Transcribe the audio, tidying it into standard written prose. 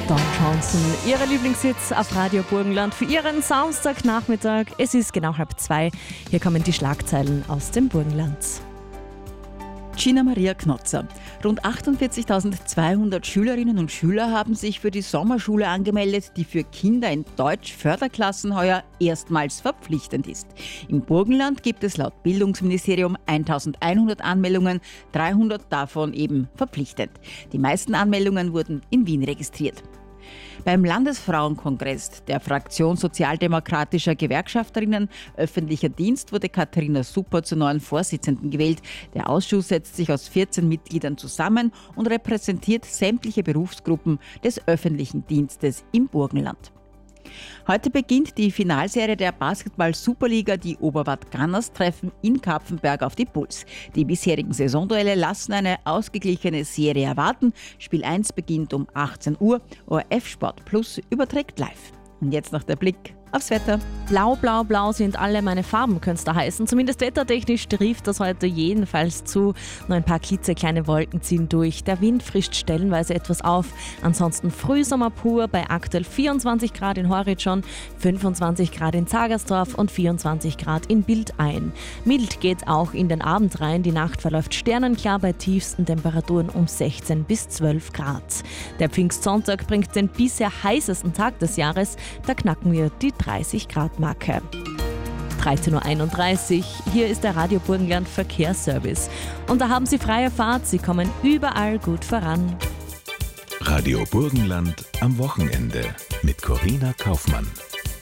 Don Johnson, ihre Lieblingshits auf Radio Burgenland für ihren Samstagnachmittag. Es ist genau 1:30. Hier kommen die Schlagzeilen aus dem Burgenland. Gina Maria Knotzer. Rund 48.200 Schülerinnen und Schüler haben sich für die Sommerschule angemeldet, die für Kinder in Deutsch-Förderklassen heuer erstmals verpflichtend ist. Im Burgenland gibt es laut Bildungsministerium 1.100 Anmeldungen, 300 davon eben verpflichtend. Die meisten Anmeldungen wurden in Wien registriert. Beim Landesfrauenkongress der Fraktion sozialdemokratischer Gewerkschafterinnen öffentlicher Dienst wurde Katharina Super zur neuen Vorsitzenden gewählt. Der Ausschuss setzt sich aus 14 Mitgliedern zusammen und repräsentiert sämtliche Berufsgruppen des öffentlichen Dienstes im Burgenland. Heute beginnt die Finalserie der Basketball-Superliga. Die Oberwart Gunners treffen in Kapfenberg auf die Bulls. Die bisherigen Saisonduelle lassen eine ausgeglichene Serie erwarten. Spiel 1 beginnt um 18 Uhr. ORF Sport Plus überträgt live. Und jetzt noch der Blick aufs Wetter. Blau, blau, blau sind alle meine Farben, könnte es da heißen. Zumindest wettertechnisch trifft das heute jedenfalls zu. Nur ein paar klitzekleine Wolken ziehen durch. Der Wind frischt stellenweise etwas auf. Ansonsten Frühsommer pur bei aktuell 24 Grad in Horizon, 25 Grad in Zagersdorf und 24 Grad in Bildein. Mild geht auch in den Abend rein. Die Nacht verläuft sternenklar bei tiefsten Temperaturen um 16 bis 12 Grad. Der Pfingstsonntag bringt den bisher heißesten Tag des Jahres. Da knacken wir die 30 Grad Marke. 13.31 Uhr, hier ist der Radio Burgenland Verkehrsservice. Und da haben Sie freie Fahrt, Sie kommen überall gut voran. Radio Burgenland am Wochenende mit Corina Kaufmann.